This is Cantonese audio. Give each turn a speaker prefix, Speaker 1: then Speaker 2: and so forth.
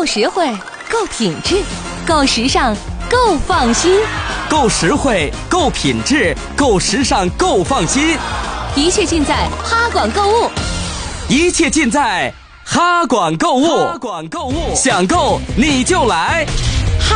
Speaker 1: 够实惠，够品质，够时尚，够放心。
Speaker 2: 够实惠，够品质，够时尚，够放心。
Speaker 1: 一切尽在哈管购物，
Speaker 2: 一切尽在哈管购物。哈管购物，想购你就来。